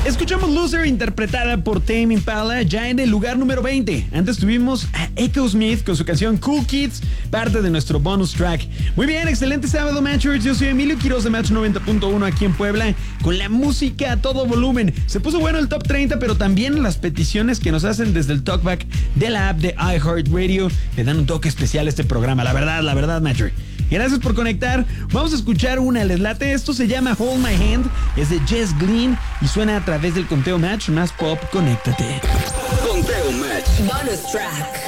Escuchamos Loser interpretada por Tame Impala ya en el lugar número 20. Antes tuvimos a Echo Smith con su canción Cool Kids, parte de nuestro bonus track. Muy bien, excelente sábado, Matchers. Yo soy Emilio Quiroz de Match 90.1 aquí en Puebla, con la música a todo volumen. Se puso bueno el top 30, pero también las peticiones que nos hacen desde el talkback de la app de iHeartRadio le dan un toque especial a este programa. La verdad, Matcher. Gracias por conectar. Vamos a escuchar una, ¿les late? Esto se llama Hold My Hand, es de Jess Glynn y suena a través del Conteo Match más pop. Conéctate. Conteo Match. Bonus track.